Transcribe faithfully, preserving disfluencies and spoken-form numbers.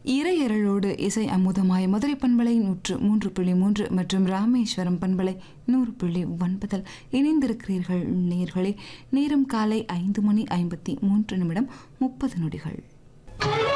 இறையரளோடு இசை அமுதமாய் மதுரை பண்பலை நூற்று மூன்று புள்ளி மூன்று மற்றும் ராமேஸ்வரம் பண்பலை நூறு புள்ளி ஒன்பதில் இணைந்திருக்கிறீர்கள் நேயர்களே. நேரம் காலை ஐந்து மணி ஐம்பத்தி மூன்று நிமிடம் முப்பது நொடிகள்.